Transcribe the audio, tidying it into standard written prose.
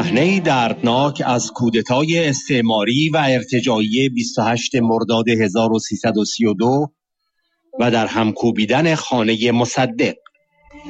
صحنه‌ای دردناک از کودتای استعماری و ارتجاعی 28 مرداد 1332 و در هم کوبیدن خانه مصدق.